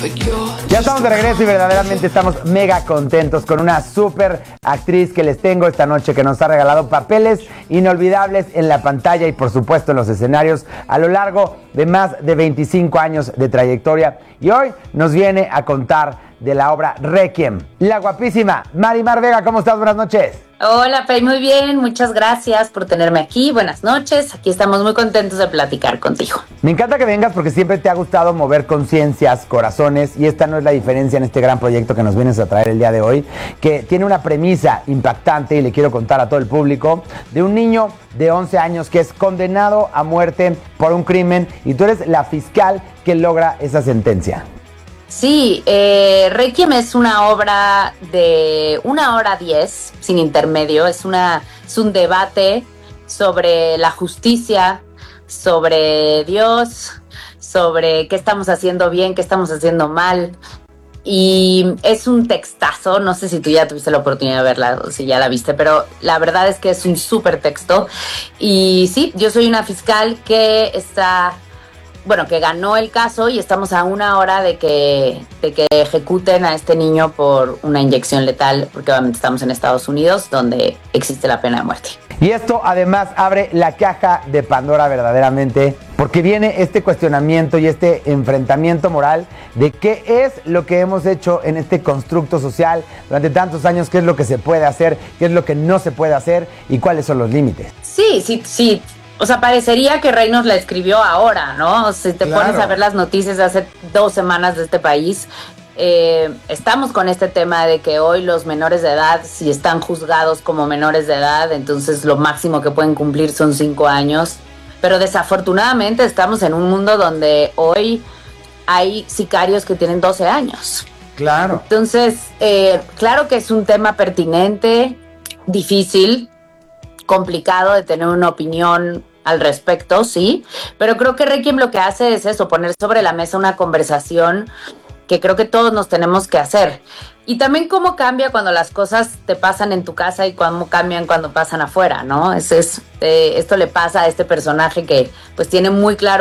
Ya estamos de regreso y verdaderamente estamos mega contentos con una súper actriz que les tengo esta noche, que nos ha regalado papeles inolvidables en la pantalla y por supuesto en los escenarios a lo largo de más de 25 años de trayectoria, y hoy nos viene a contar de la obra Requiem. La guapísima Marimar Vega, ¿cómo estás? Buenas noches. Hola, Pei, muy bien, muchas gracias por tenerme aquí, buenas noches, aquí estamos muy contentos de platicar contigo. Me encanta que vengas porque siempre te ha gustado mover conciencias, corazones, y esta no es la diferencia en este gran proyecto que nos vienes a traer el día de hoy, que tiene una premisa impactante, y le quiero contar a todo el público, de un niño de 11 años que es condenado a muerte por un crimen, y tú eres la fiscal que logra esa sentencia. Sí, Requiem es una obra de 1 hora 10, sin intermedio. Es un debate sobre la justicia, sobre Dios, sobre qué estamos haciendo bien, qué estamos haciendo mal. Y es un textazo, no sé si tú ya tuviste la oportunidad de verla o si ya la viste, pero la verdad es que es un súper texto. Y sí, yo soy una fiscal que que ganó el caso, y estamos a 1 hora de que ejecuten a este niño por una inyección letal, porque obviamente estamos en Estados Unidos, donde existe la pena de muerte. Y esto además abre la caja de Pandora verdaderamente, porque viene este cuestionamiento y este enfrentamiento moral de qué es lo que hemos hecho en este constructo social durante tantos años, qué es lo que se puede hacer, qué es lo que no se puede hacer y cuáles son los límites. Sí. O sea, parecería que Rey nos la escribió ahora, ¿no? O sea, si te pones a ver las noticias de hace 2 semanas de este país, estamos con este tema de que hoy los menores de edad, si están juzgados como menores de edad, entonces lo máximo que pueden cumplir son 5 años. Pero desafortunadamente estamos en un mundo donde hoy hay sicarios que tienen 12 años. Claro. Entonces, claro que es un tema pertinente, difícil, complicado de tener una opinión al respecto, sí, pero creo que Requiem lo que hace es eso, poner sobre la mesa una conversación que creo que todos nos tenemos que hacer. Y también cómo cambia cuando las cosas te pasan en tu casa y cómo cambian cuando pasan afuera, ¿no? Esto le pasa a este personaje que pues tiene muy claro